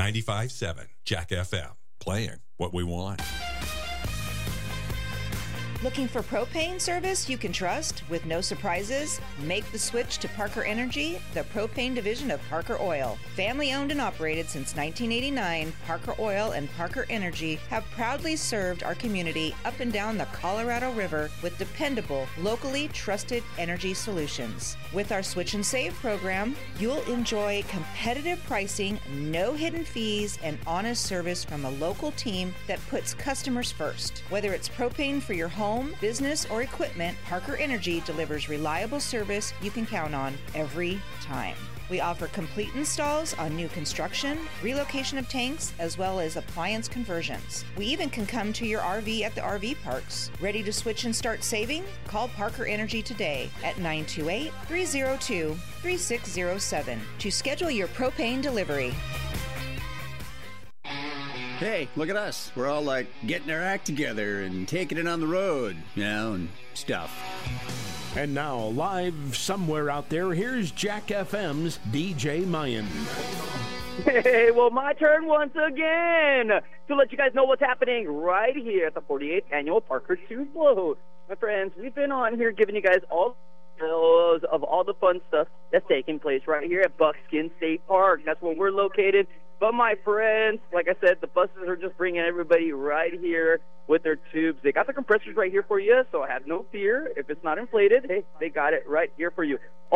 95.7 Jack FM. Playing what we want. Looking for propane service you can trust with no surprises? Make the switch to Parker Energy, the propane division of Parker Oil. Family owned and operated since 1989, Parker Oil and Parker Energy have proudly served our community up and down the Colorado River with dependable, locally trusted energy solutions. With our Switch and Save program, you'll enjoy competitive pricing, no hidden fees, and honest service from a local team that puts customers first. Whether it's propane for your home, business, or equipment, Parker Energy delivers reliable service you can count on every time. We offer complete installs on new construction, relocation of tanks, as well as appliance conversions. We even can come to your RV at the RV parks. Ready to switch and start saving? Call Parker Energy today at 928-302-3607 to schedule your propane delivery. Hey, look at us. We're all like getting our act together and taking it on the road, and stuff. And now, live somewhere out there, here's Jack FM's DJ Mayan. Hey, well, my turn once again to let you guys know what's happening right here at the 48th Annual Parker Tube Float. My friends, we've been on here giving you guys all of all the fun stuff that's taking place right here at Buckskin State Park. That's where we're located. But my friends, like I said, the buses are just bringing everybody right here with their tubes. They got the compressors right here for you, so have no fear. If it's not inflated, hey, they got it right here for you.